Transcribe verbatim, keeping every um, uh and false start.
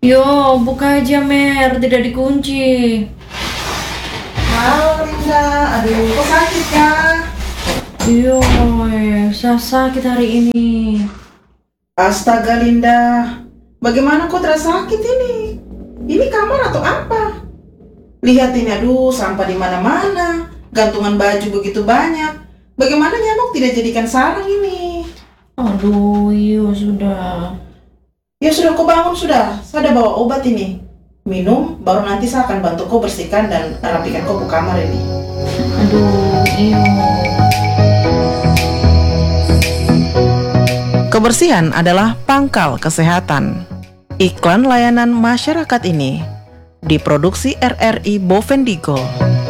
Yo, buka aja Mer, tidak dikunci. Halo Linda, aduh kok sakit ya? Yo, saya sakit hari ini. Astaga Linda, bagaimana kok terasa sakit ini? Ini kamar atau apa? Lihat ini, aduh sampah di mana-mana, gantungan baju begitu banyak. Bagaimana nyamuk tidak jadikan sarang ini? Aduh, iyo sudah. Ya sudah, kau bangun sudah, saya udah bawa obat ini. Minum, baru nanti saya akan bantu kau bersihkan dan rapikan kau ke kamar ini. Aduh, iyo. Kebersihan adalah pangkal kesehatan. Iklan layanan masyarakat ini diproduksi R R I Bovendigul.